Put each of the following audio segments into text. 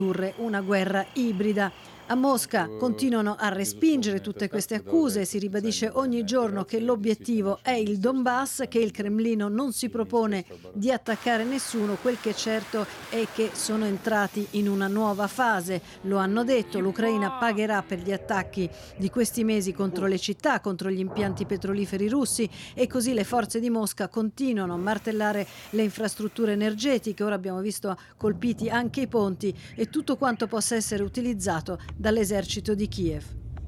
una guerra ibrida. A Mosca continuano a respingere tutte queste accuse, si ribadisce ogni giorno che l'obiettivo è il Donbass, che il Cremlino non si propone di attaccare nessuno, quel che è certo è che sono entrati in una nuova fase, lo hanno detto, l'Ucraina pagherà per gli attacchi di questi mesi contro le città, contro gli impianti petroliferi russi e così le forze di Mosca continuano a martellare le infrastrutture energetiche, ora abbiamo visto colpiti anche i ponti e tutto quanto possa essere utilizzato dall'esercito di Kiev.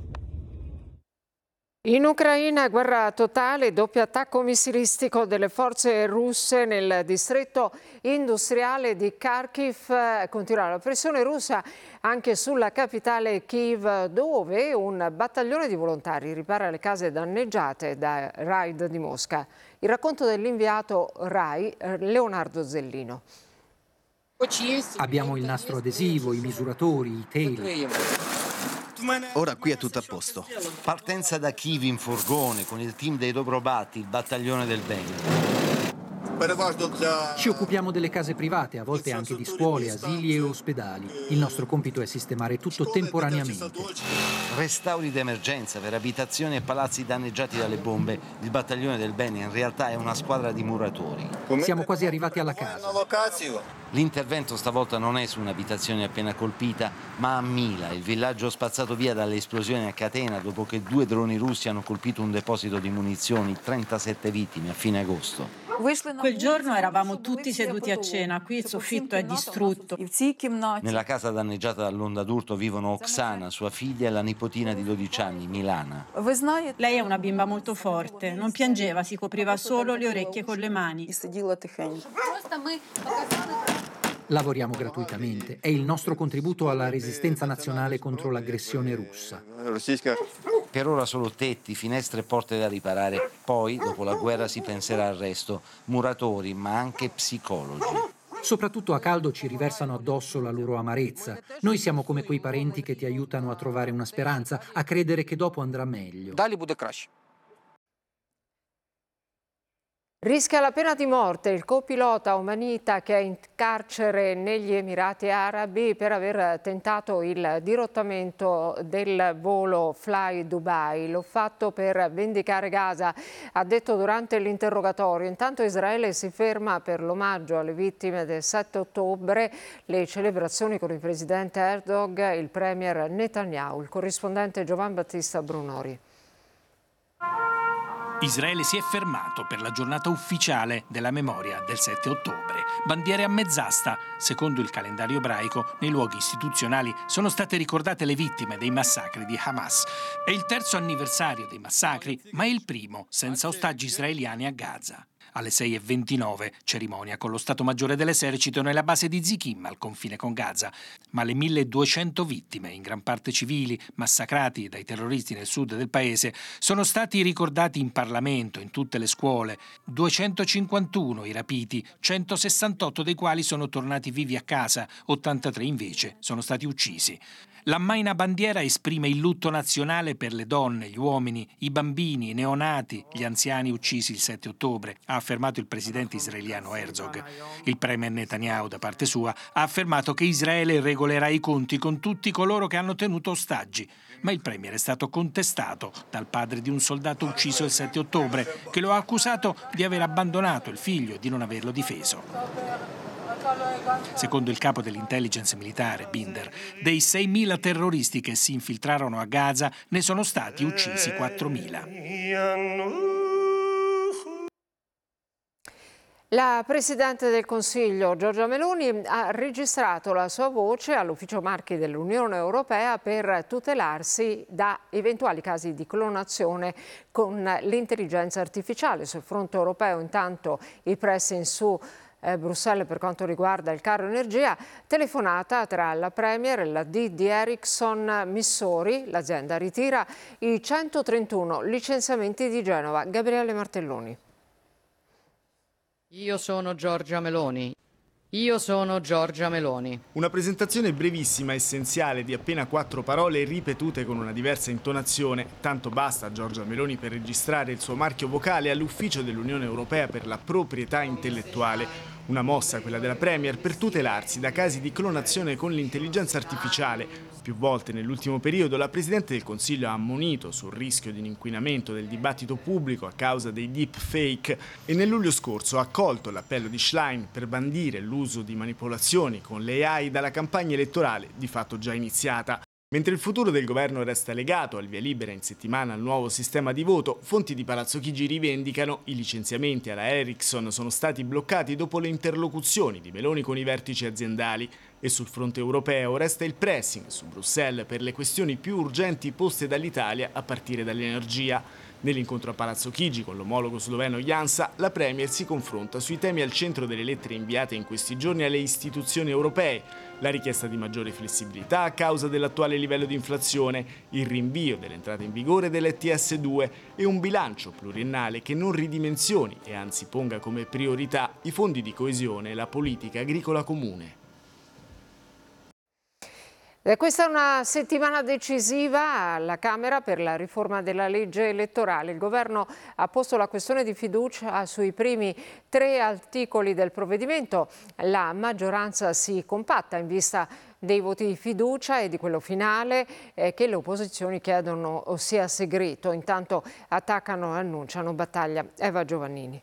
In Ucraina guerra totale, doppio attacco missilistico delle forze russe nel distretto industriale di Kharkiv. Continua la pressione russa anche sulla capitale Kiev, dove un battaglione di volontari ripara le case danneggiate da raid di Mosca. Il racconto dell'inviato RAI Leonardo Zellino. Abbiamo il nastro adesivo, i misuratori, i teli. Ora qui è tutto a posto. Partenza da Kiev in furgone con il team dei Dobrobati, il battaglione del bene. Ci occupiamo delle case private, a volte anche di scuole, asili e ospedali. Il nostro compito è sistemare tutto temporaneamente. Restauri d'emergenza per abitazioni e palazzi danneggiati dalle bombe. Il battaglione del bene in realtà è una squadra di muratori. Siamo quasi arrivati alla casa. L'intervento stavolta non è su un'abitazione appena colpita, ma a Mila, il villaggio spazzato via dalle esplosioni a catena dopo che 2 droni russi hanno colpito un deposito di munizioni, 37 vittime a fine agosto. Quel giorno eravamo tutti seduti a cena, qui il soffitto è distrutto. Nella casa danneggiata dall'onda d'urto vivono Oksana, sua figlia e la nipotina di 12 anni, Milana. Lei è una bimba molto forte, non piangeva, si copriva solo le orecchie con le mani. Lavoriamo gratuitamente, è il nostro contributo alla resistenza nazionale contro l'aggressione russa. Per ora solo tetti, finestre e porte da riparare, poi dopo la guerra si penserà al resto, muratori ma anche psicologi. Soprattutto a caldo ci riversano addosso la loro amarezza. Noi siamo come quei parenti che ti aiutano a trovare una speranza, a credere che dopo andrà meglio. Rischia la pena di morte il copilota omanita che è in carcere negli Emirati Arabi per aver tentato il dirottamento del volo Fly Dubai. L'ho fatto per vendicare Gaza, ha detto durante l'interrogatorio. Intanto Israele si ferma per l'omaggio alle vittime del 7 ottobre, le celebrazioni con il presidente Erdogan e il premier Netanyahu. Il corrispondente Giovan Battista Brunori. Israele si è fermato per la giornata ufficiale della memoria del 7 ottobre. Bandiere a mezz'asta. Secondo il calendario ebraico, nei luoghi istituzionali sono state ricordate le vittime dei massacri di Hamas. È il 3° anniversario dei massacri, ma è il primo senza ostaggi israeliani a Gaza. Alle 6:29, cerimonia con lo Stato Maggiore dell'Esercito nella base di Zikim, al confine con Gaza. Ma le 1200 vittime, in gran parte civili, massacrati dai terroristi nel sud del paese, sono stati ricordati in Parlamento, in tutte le scuole. 251 i rapiti, 168 dei quali sono tornati vivi a casa, 83 invece sono stati uccisi. L'ammaina bandiera esprime il lutto nazionale per le donne, gli uomini, i bambini, i neonati, gli anziani uccisi il 7 ottobre, ha affermato il presidente israeliano Herzog. Il premier Netanyahu, da parte sua, ha affermato che Israele regolerà i conti con tutti coloro che hanno tenuto ostaggi. Ma il premier è stato contestato dal padre di un soldato ucciso il 7 ottobre, che lo ha accusato di aver abbandonato il figlio e di non averlo difeso. Secondo il capo dell'intelligence militare, Binder, dei 6.000 terroristi che si infiltrarono a Gaza ne sono stati uccisi 4.000. La Presidente del Consiglio, Giorgia Meloni, ha registrato la sua voce all'Ufficio Marchi dell'Unione Europea per tutelarsi da eventuali casi di clonazione con l'intelligenza artificiale. Sul fronte europeo, intanto, il pressing su Bruxelles per quanto riguarda il caro energia, telefonata tra la Premier e la D di Ericsson Missori. L'azienda ritira i 131 licenziamenti di Genova. Gabriele Martelloni. Io sono Giorgia Meloni. Io sono Giorgia Meloni. Una presentazione brevissima, essenziale, di appena 4 parole ripetute con una diversa intonazione. Tanto basta a Giorgia Meloni per registrare il suo marchio vocale all'Ufficio dell'Unione Europea per la proprietà intellettuale. Una mossa, quella della Premier, per tutelarsi da casi di clonazione con l'intelligenza artificiale. Più volte nell'ultimo periodo la Presidente del Consiglio ha ammonito sul rischio di un inquinamento del dibattito pubblico a causa dei deepfake e nel luglio scorso ha accolto l'appello di Schlein per bandire l'uso di manipolazioni con le AI dalla campagna elettorale di fatto già iniziata. Mentre il futuro del governo resta legato al via libera in settimana al nuovo sistema di voto, fonti di Palazzo Chigi rivendicano i licenziamenti alla Ericsson sono stati bloccati dopo le interlocuzioni di Meloni con i vertici aziendali e sul fronte europeo resta il pressing su Bruxelles per le questioni più urgenti poste dall'Italia a partire dall'energia. Nell'incontro a Palazzo Chigi con l'omologo sloveno Janša, la Premier si confronta sui temi al centro delle lettere inviate in questi giorni alle istituzioni europee, la richiesta di maggiore flessibilità a causa dell'attuale livello di inflazione, il rinvio dell'entrata in vigore dell'ETS2 e un bilancio pluriennale che non ridimensioni e anzi ponga come priorità i fondi di coesione e la politica agricola comune. Questa è una settimana decisiva alla Camera per la riforma della legge elettorale. Il governo ha posto la questione di fiducia sui primi 3 articoli del provvedimento. La maggioranza si compatta in vista dei voti di fiducia e di quello finale che le opposizioni chiedono sia segreto. Intanto attaccano e annunciano battaglia. Eva Giovannini.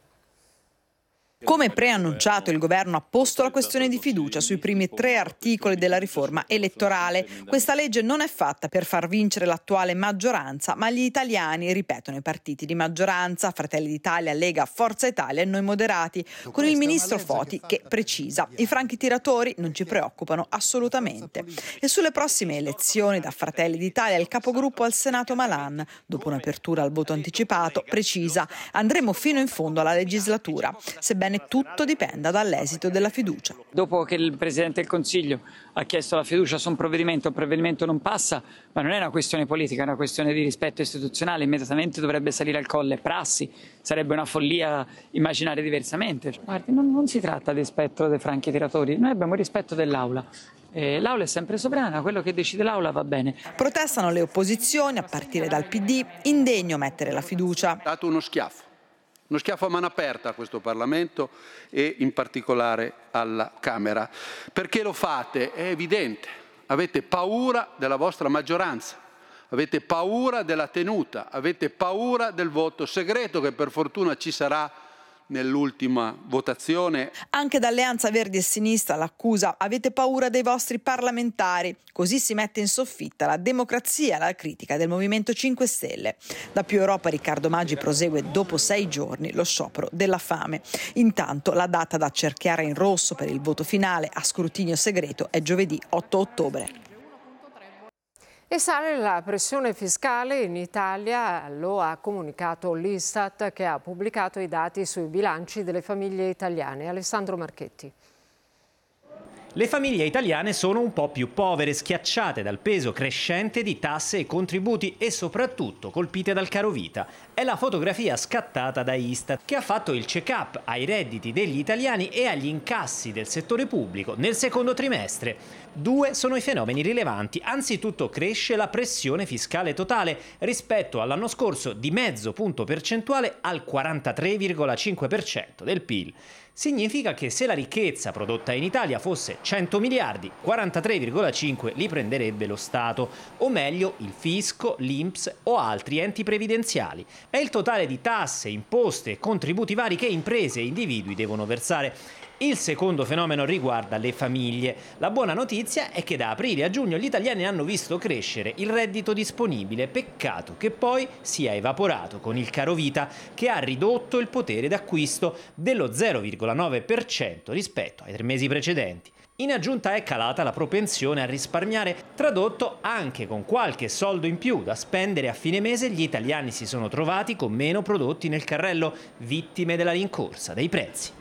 Come preannunciato, il governo ha posto la questione di fiducia sui primi 3 articoli della riforma elettorale. Questa legge non è fatta per far vincere l'attuale maggioranza, ma gli italiani, ripetono i partiti di maggioranza, Fratelli d'Italia, Lega, Forza Italia e Noi Moderati, con il ministro Foti che precisa: i franchi tiratori non ci preoccupano assolutamente. E sulle prossime elezioni, da Fratelli d'Italia il capogruppo al Senato Malan, dopo un'apertura al voto anticipato, precisa: andremo fino in fondo alla legislatura, sebbene tutto dipenda dall'esito della fiducia. Dopo che il Presidente del Consiglio ha chiesto la fiducia su un provvedimento, il provvedimento non passa, ma non è una questione politica, è una questione di rispetto istituzionale, immediatamente dovrebbe salire al colle prassi, sarebbe una follia immaginare diversamente. Guardi, non si tratta di rispetto dei franchi tiratori, noi abbiamo il rispetto dell'Aula. L'Aula è sempre sovrana, quello che decide l'Aula va bene. Protestano le opposizioni, a partire dal PD, indegno mettere la fiducia. Ha dato uno schiaffo a mano aperta a questo Parlamento e in particolare alla Camera. Perché lo fate? È evidente, avete paura della vostra maggioranza, avete paura della tenuta, avete paura del voto segreto che per fortuna ci sarà nell'ultima votazione. Anche da Alleanza Verdi e Sinistra l'accusa: avete paura dei vostri parlamentari. Così si mette in soffitta la democrazia e la critica del Movimento 5 Stelle. Da Più Europa Riccardo Maggi prosegue dopo 6 giorni lo sciopero della fame. Intanto la data da cerchiare in rosso per il voto finale a scrutinio segreto è giovedì 8 ottobre. E sale la pressione fiscale in Italia, lo ha comunicato l'Istat che ha pubblicato i dati sui bilanci delle famiglie italiane. Alessandro Marchetti. Le famiglie italiane sono un po' più povere, schiacciate dal peso crescente di tasse e contributi e soprattutto colpite dal carovita. È la fotografia scattata da Istat, che ha fatto il check-up ai redditi degli italiani e agli incassi del settore pubblico nel secondo trimestre. 2 sono i fenomeni rilevanti. Anzitutto cresce la pressione fiscale totale rispetto all'anno scorso di mezzo punto percentuale al 43,5% del PIL. Significa che se la ricchezza prodotta in Italia fosse 100 miliardi, 43,5 li prenderebbe lo Stato, o meglio il fisco, l'INPS o altri enti previdenziali. È il totale di tasse, imposte e contributi vari che imprese e individui devono versare. Il secondo fenomeno riguarda le famiglie. La buona notizia è che da aprile a giugno gli italiani hanno visto crescere il reddito disponibile, peccato che poi sia evaporato con il carovita che ha ridotto il potere d'acquisto dello 0,9% rispetto ai 3 mesi precedenti. In aggiunta è calata la propensione a risparmiare, tradotto anche con qualche soldo in più da spendere a fine mese gli italiani si sono trovati con meno prodotti nel carrello, vittime della rincorsa dei prezzi.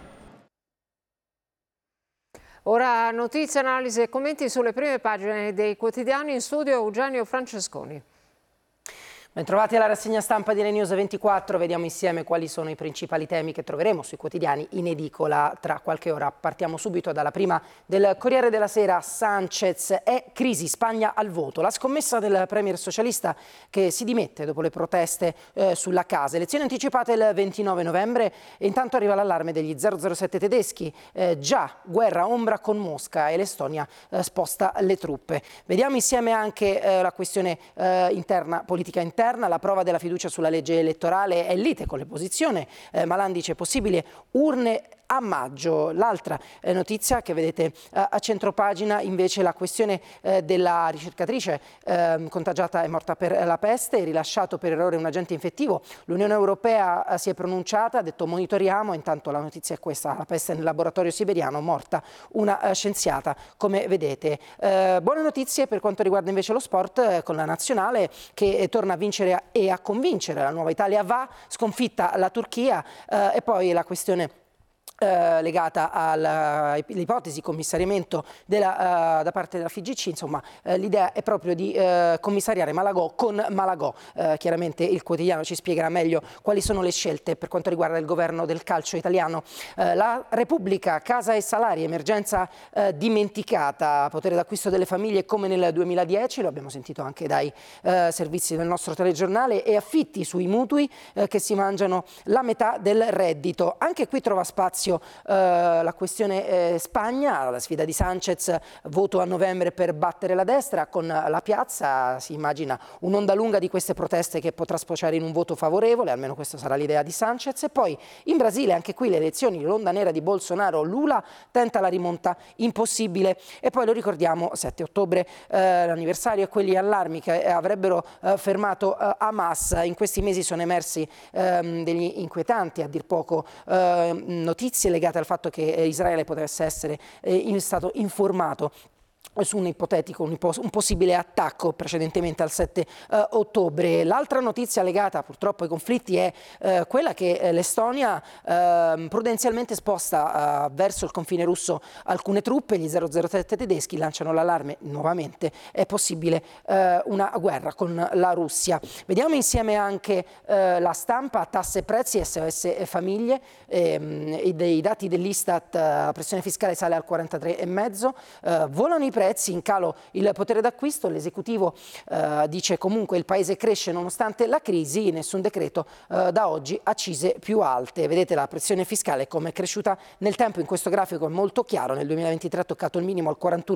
Ora notizie, analisi e commenti sulle prime pagine dei quotidiani. In studio Eugenio Francesconi. Bentrovati alla rassegna stampa di News 24, vediamo insieme quali sono i principali temi che troveremo sui quotidiani in edicola tra qualche ora. Partiamo subito dalla prima del Corriere della Sera. Sanchez è crisi, Spagna al voto. La scommessa del premier socialista che si dimette dopo le proteste sulla casa. Elezioni anticipate il 29 novembre e intanto arriva l'allarme degli 007 tedeschi. Già guerra ombra con Mosca e l'Estonia sposta le truppe. Vediamo insieme anche la questione interna, politica interna. La prova della fiducia sulla legge elettorale è lite con l'opposizione. Malan dice possibile urne a maggio. L'altra notizia che vedete a centropagina invece la questione della ricercatrice contagiata e morta per la peste, rilasciato per errore un agente infettivo. L'Unione Europea si è pronunciata, ha detto monitoriamo, intanto la notizia è questa: la peste nel laboratorio siberiano, morta una scienziata, come vedete. Buone notizie per quanto riguarda invece lo sport, con la nazionale che torna a vincere e a convincere. La nuova Italia va, sconfitta la Turchia, e poi la questione legata all'ipotesi commissariamento da parte della FIGC. Insomma, l'idea è proprio di commissariare Malagò con Malagò. Chiaramente il quotidiano ci spiegherà meglio quali sono le scelte per quanto riguarda il governo del calcio italiano. La Repubblica, casa e salari, emergenza dimenticata, potere d'acquisto delle famiglie come nel 2010, lo abbiamo sentito anche dai servizi del nostro telegiornale, e affitti sui mutui che si mangiano la metà del reddito. Anche qui trova spazio la questione Spagna, la sfida di Sanchez, voto a novembre per battere la destra. Con la piazza si immagina un'onda lunga di queste proteste che potrà sfociare in un voto favorevole, almeno questa sarà l'idea di Sanchez. E poi in Brasile, anche qui le elezioni, l'onda nera di Bolsonaro, Lula tenta la rimonta, impossibile. E poi lo ricordiamo, 7 ottobre, l'anniversario, e quegli allarmi che avrebbero fermato Hamas. In questi mesi sono emersi degli inquietanti, a dir poco, notizie legate al fatto che Israele potesse essere stato informato su un ipotetico, un possibile attacco precedentemente al 7 ottobre. L'altra notizia legata purtroppo ai conflitti è quella che l'Estonia prudenzialmente sposta verso il confine russo alcune truppe. Gli 007 tedeschi lanciano l'allarme nuovamente, è possibile una guerra con la Russia. Vediamo insieme anche la stampa, tasse e prezzi, SOS famiglie, e dei dati dell'Istat. La pressione fiscale sale al 43,5%, volano i prezzi, in calo il potere d'acquisto. L'esecutivo dice comunque il paese cresce nonostante la crisi, nessun decreto da oggi, accise più alte. Vedete la pressione fiscale come è cresciuta nel tempo, in questo grafico è molto chiaro. Nel 2023 ha toccato il minimo al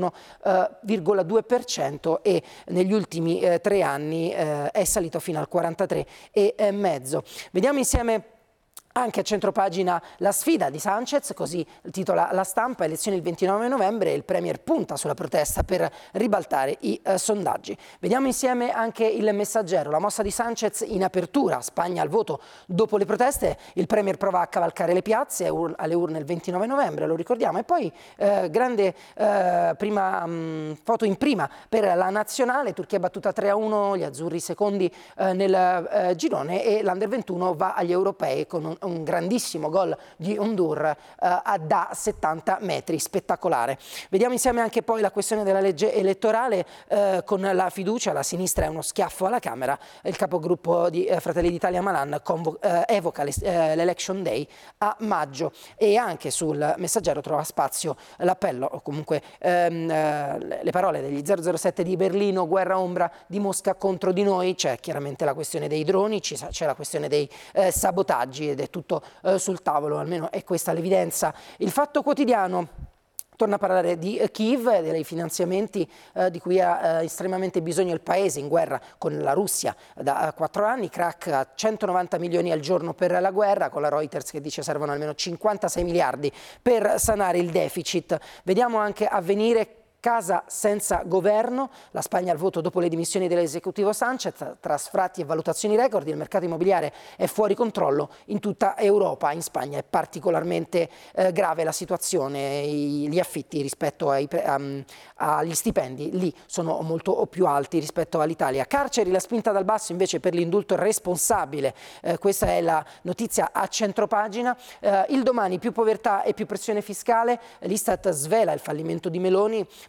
41,2% e negli ultimi 3 anni è salito fino al 43,5%. Vediamo insieme anche a centropagina la sfida di Sanchez, così titola la stampa. Elezioni il 29 novembre e il premier punta sulla protesta per ribaltare i sondaggi. Vediamo insieme anche il Messaggero, la mossa di Sanchez in apertura, Spagna al voto dopo le proteste, il premier prova a cavalcare le piazze alle urne il 29 novembre, lo ricordiamo. E poi grande prima foto in prima per la nazionale, Turchia battuta 3-1, gli azzurri secondi nel girone, e l'Under 21 va agli europei con un grandissimo gol di Ondur da 70 metri, spettacolare. Vediamo insieme anche poi la questione della legge elettorale, con la fiducia, la sinistra è uno schiaffo alla Camera, il capogruppo di Fratelli d'Italia Malan evoca l'election day a maggio. E anche sul Messaggero trova spazio l'appello, o comunque le parole degli 007 di Berlino, guerra ombra di Mosca contro di noi. C'è chiaramente la questione dei droni, c'è la questione dei sabotaggi, ed è tutto sul tavolo, almeno è questa l'evidenza. Il Fatto Quotidiano torna a parlare di Kiev e dei finanziamenti di cui ha estremamente bisogno il paese in guerra con la Russia da 4 anni, crack a 190 milioni al giorno per la guerra, con la Reuters che dice servono almeno 56 miliardi per sanare il deficit. Vediamo anche Avvenire, casa senza governo, la Spagna al voto dopo le dimissioni dell'esecutivo Sanchez. Tra sfratti e valutazioni record, il mercato immobiliare è fuori controllo in tutta Europa. In Spagna è particolarmente grave la situazione, gli affitti rispetto agli stipendi lì sono molto più alti rispetto all'Italia. Carceri, la spinta dal basso invece per l'indulto responsabile, questa è la notizia a centropagina. Il Domani, più povertà e più pressione fiscale, l'Istat svela il fallimento di Meloni,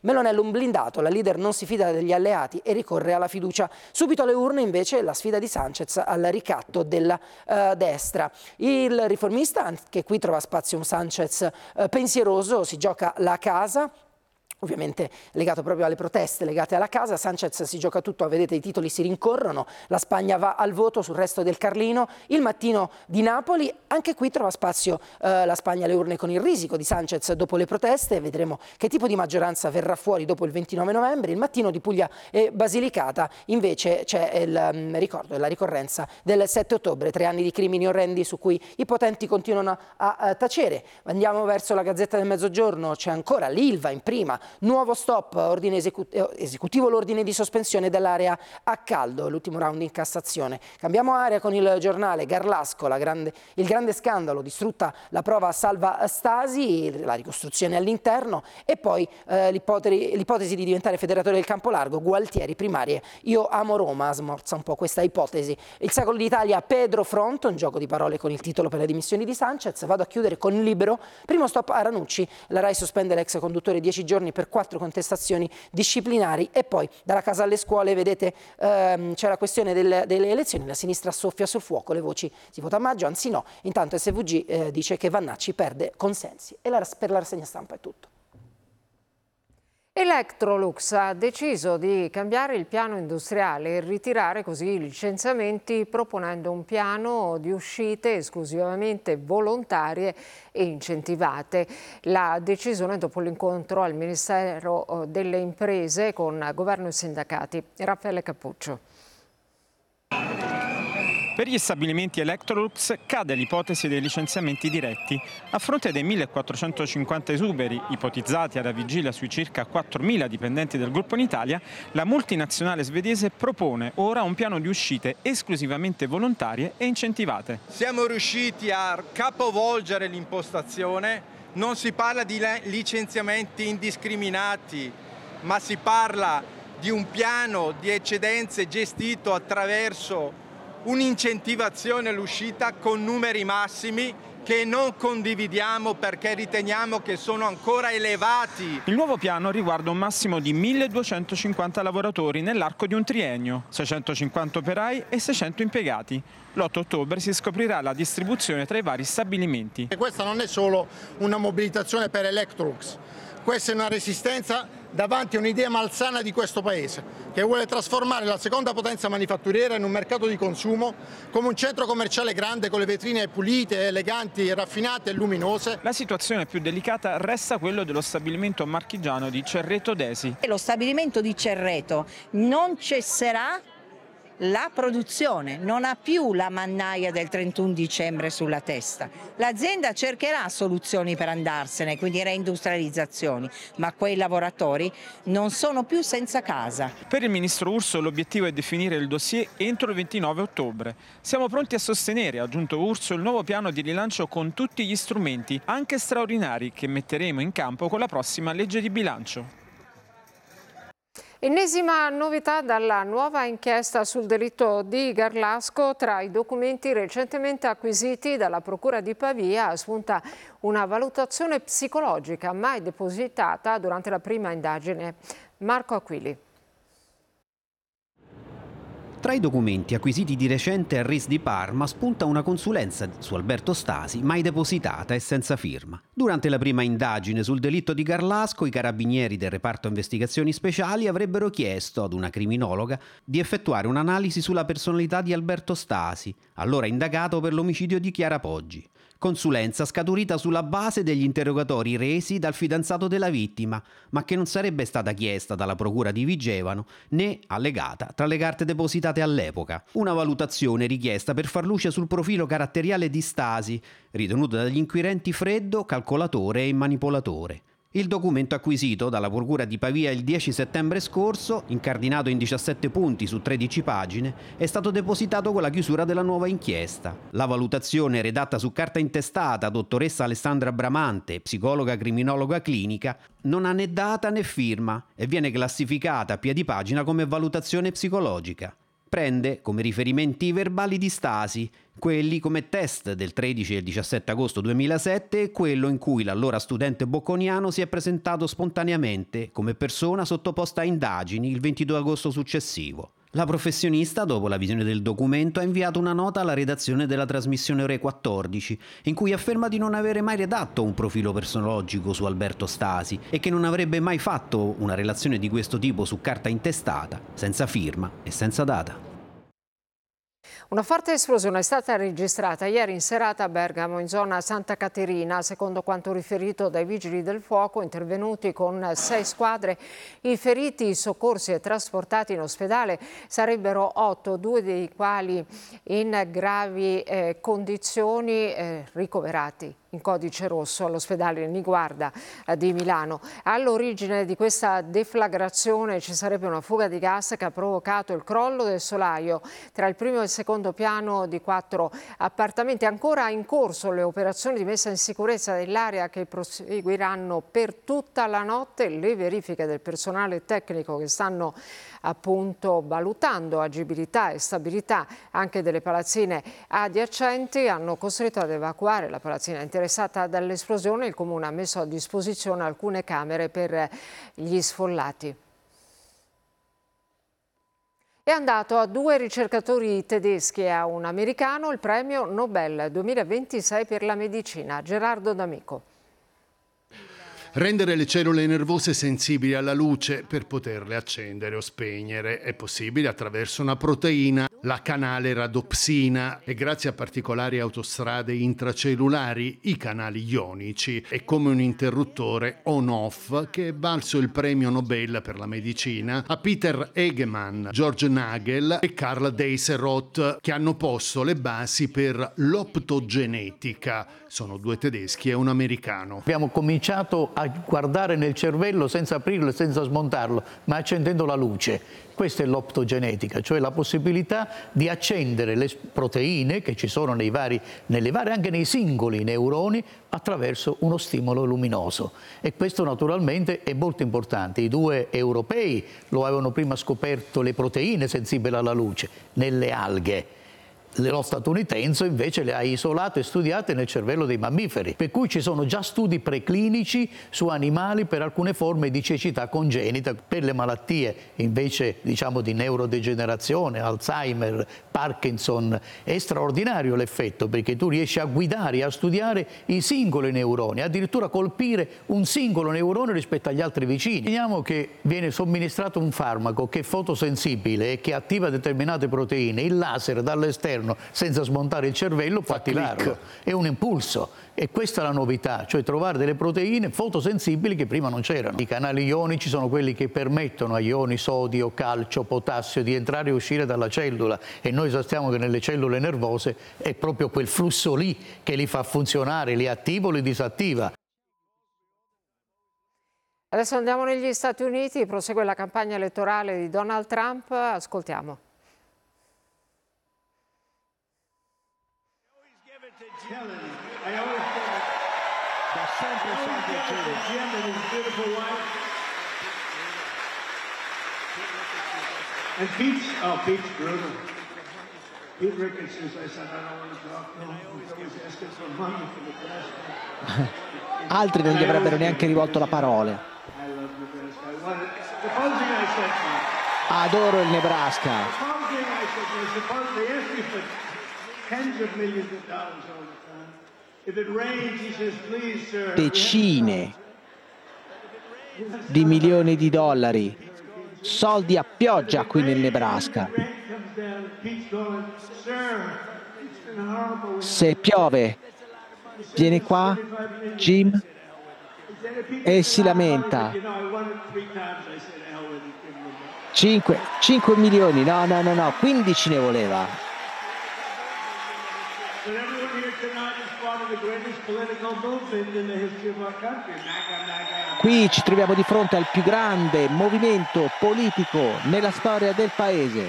Meloni è un blindato, la leader non si fida degli alleati e ricorre alla fiducia. Subito alle urne invece la sfida di Sanchez al ricatto della destra. Il riformista, anche qui trova spazio un Sanchez pensieroso, si gioca la casa. Ovviamente legato proprio alle proteste legate alla casa. Sanchez si gioca tutto, vedete i titoli si rincorrono, la Spagna va al voto sul resto del Carlino, il Mattino di Napoli, anche qui trova spazio la Spagna alle urne con il risico di Sanchez dopo le proteste, vedremo che tipo di maggioranza verrà fuori dopo il 29 novembre, il Mattino di Puglia e Basilicata, invece c'è il ricordo della ricorrenza del 7 ottobre, 3 anni di crimini orrendi su cui i potenti continuano a tacere. Andiamo verso la Gazzetta del Mezzogiorno, c'è ancora l'Ilva in prima, nuovo stop, ordine esecutivo, l'ordine di sospensione dell'area a caldo, l'ultimo round in Cassazione. Cambiamo area con il giornale, Garlasco, il grande scandalo, distrutta la prova salva Stasi, la ricostruzione all'interno e poi l'ipotesi di diventare federatore del Campolargo, Gualtieri, primarie, io amo Roma, smorza un po' questa ipotesi. Il Secolo d'Italia, Pedro Fronto, un gioco di parole con il titolo per le dimissioni di Sanchez, vado a chiudere con Libero, primo stop a Ranucci, la Rai sospende l'ex conduttore 10 giorni per 4 contestazioni disciplinari e poi dalla casa alle scuole vedete c'è la questione delle elezioni, la sinistra soffia sul fuoco, le voci si vota a maggio, anzi no, intanto SVG dice che Vannacci perde consensi e per la rassegna stampa è tutto. Electrolux ha deciso di cambiare il piano industriale e ritirare così i licenziamenti proponendo un piano di uscite esclusivamente volontarie e incentivate. La decisione dopo l'incontro al Ministero delle Imprese con governo e sindacati. Raffaele Cappuccio. Per gli stabilimenti Electrolux cade l'ipotesi dei licenziamenti diretti. A fronte dei 1.450 esuberi ipotizzati alla vigilia sui circa 4.000 dipendenti del gruppo in Italia, la multinazionale svedese propone ora un piano di uscite esclusivamente volontarie e incentivate. Siamo riusciti a capovolgere l'impostazione, non si parla di licenziamenti indiscriminati, ma si parla di un piano di eccedenze gestito attraverso un'incentivazione all'uscita con numeri massimi che non condividiamo perché riteniamo che sono ancora elevati. Il nuovo piano riguarda un massimo di 1.250 lavoratori nell'arco di un triennio, 650 operai e 600 impiegati. L'8 ottobre si scoprirà la distribuzione tra i vari stabilimenti. E questa non è solo una mobilitazione per Electrolux, questa è una resistenza davanti a un'idea malsana di questo Paese, che vuole trasformare la seconda potenza manifatturiera in un mercato di consumo come un centro commerciale grande con le vetrine pulite, eleganti, raffinate e luminose. La situazione più delicata resta quello dello stabilimento marchigiano di Cerreto Desi. Lo stabilimento di Cerreto non cesserà la produzione, non ha più la mannaia del 31 dicembre sulla testa. L'azienda cercherà soluzioni per andarsene, quindi reindustrializzazioni, ma quei lavoratori non sono più senza casa. Per il ministro Urso l'obiettivo è definire il dossier entro il 29 ottobre. Siamo pronti a sostenere, ha aggiunto Urso, il nuovo piano di rilancio con tutti gli strumenti, anche straordinari, che metteremo in campo con la prossima legge di bilancio. Ennesima novità dalla nuova inchiesta sul delitto di Garlasco. Tra i documenti recentemente acquisiti dalla Procura di Pavia spunta una valutazione psicologica mai depositata durante la prima indagine. Marco Aquili. Tra i documenti acquisiti di recente al RIS di Parma spunta una consulenza su Alberto Stasi mai depositata e senza firma. Durante la prima indagine sul delitto di Garlasco, i carabinieri del reparto investigazioni speciali avrebbero chiesto ad una criminologa di effettuare un'analisi sulla personalità di Alberto Stasi, allora indagato per l'omicidio di Chiara Poggi. Consulenza scaturita sulla base degli interrogatori resi dal fidanzato della vittima, ma che non sarebbe stata chiesta dalla Procura di Vigevano né allegata tra le carte depositate all'epoca. Una valutazione richiesta per far luce sul profilo caratteriale di Stasi, ritenuto dagli inquirenti freddo, calcolatore e manipolatore. Il documento acquisito dalla Procura di Pavia il 10 settembre scorso, incardinato in 17 punti su 13 pagine, è stato depositato con la chiusura della nuova inchiesta. La valutazione, redatta su carta intestata, dottoressa Alessandra Bramante, psicologa criminologa clinica, non ha né data né firma e viene classificata a piedi pagina come valutazione psicologica. Prende come riferimenti i verbali di Stasi, quelli come test del 13 e il 17 agosto 2007 e quello in cui l'allora studente bocconiano si è presentato spontaneamente come persona sottoposta a indagini il 22 agosto successivo. La professionista, dopo la visione del documento, ha inviato una nota alla redazione della trasmissione Ore 14, in cui afferma di non avere mai redatto un profilo personologico su Alberto Stasi e che non avrebbe mai fatto una relazione di questo tipo su carta intestata, senza firma e senza data. Una forte esplosione è stata registrata ieri in serata a Bergamo, in zona Santa Caterina. Secondo quanto riferito dai vigili del fuoco, intervenuti con 6 squadre, i feriti soccorsi e trasportati in ospedale sarebbero 8, 2 dei quali in gravi condizioni, ricoverati in codice rosso all'ospedale Niguarda di Milano. All'origine di questa deflagrazione ci sarebbe una fuga di gas che ha provocato il crollo del solaio tra il primo e il secondo piano di 4 appartamenti. Ancora in corso le operazioni di messa in sicurezza dell'area che proseguiranno per tutta la notte. Le verifiche del personale tecnico che stanno appunto valutando agibilità e stabilità anche delle palazzine adiacenti hanno costretto ad evacuare la palazzina interessata dall'esplosione. Il Comune ha messo a disposizione alcune camere per gli sfollati. È andato a 2 ricercatori tedeschi e a un americano il premio Nobel 2026 per la medicina. Gerardo D'Amico. Rendere le cellule nervose sensibili alla luce per poterle accendere o spegnere è possibile attraverso una proteina, la canale radopsina, e grazie a particolari autostrade intracellulari, i canali ionici, è come un interruttore on-off che è valso il premio Nobel per la medicina a Peter Egemann, George Nagel e Karl Deisseroth, che hanno posto le basi per l'optogenetica. Sono 2 tedeschi e un americano. Abbiamo cominciato a guardare nel cervello senza aprirlo e senza smontarlo, ma accendendo la luce. Questa è l'optogenetica, cioè la possibilità di accendere le proteine che ci sono nelle varie, anche nei singoli neuroni, attraverso uno stimolo luminoso. E questo naturalmente è molto importante. I 2 europei lo avevano prima scoperto le proteine sensibili alla luce nelle alghe. Lo statunitense invece le ha isolate e studiate nel cervello dei mammiferi, per cui ci sono già studi preclinici su animali per alcune forme di cecità congenita. Per le malattie invece diciamo di neurodegenerazione, Alzheimer, Parkinson, è straordinario l'effetto, perché tu riesci a guidare e a studiare i singoli neuroni, addirittura colpire un singolo neurone rispetto agli altri vicini. Vediamo che viene somministrato un farmaco che è fotosensibile e che attiva determinate proteine, il laser dall'esterno senza smontare il cervello può attivarlo, è un impulso, e questa è la novità, cioè trovare delle proteine fotosensibili che prima non c'erano. I canali ionici sono quelli che permettono agli ioni sodio, calcio, potassio di entrare e uscire dalla cellula, e noi sappiamo che nelle cellule nervose è proprio quel flusso lì che li fa funzionare, li attiva o li disattiva. Adesso andiamo negli Stati Uniti, prosegue la campagna elettorale di Donald Trump, ascoltiamo. And Pete's brutal. Pete Ricketson says, I don't want to talk. He's always asking for money for the press. Altri non gli avrebbero neanche rivolto la parola. Adoro il Nebraska. Decine di milioni di dollari, soldi a pioggia qui nel Nebraska. Se piove, viene qua Jim e si lamenta. 5 milioni, no, 15 ne voleva. Qui ci troviamo di fronte al più grande movimento politico nella storia del paese.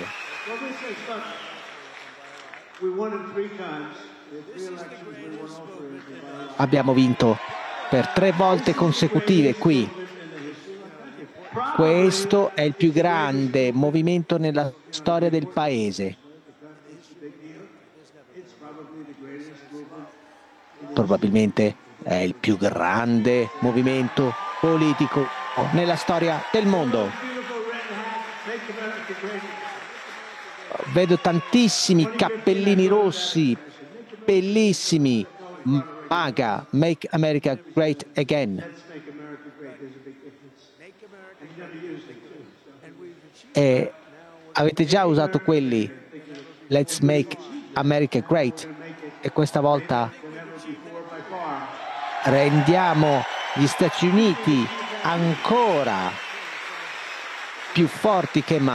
Abbiamo vinto per 3 volte consecutive qui. Questo è il più grande movimento nella storia del paese. Probabilmente è il più grande movimento politico nella storia del mondo. Vedo tantissimi cappellini rossi, bellissimi. MAGA, Make America Great Again. E avete già usato quelli, Let's Make America Great, e questa volta rendiamo gli Stati Uniti ancora più forti che mai.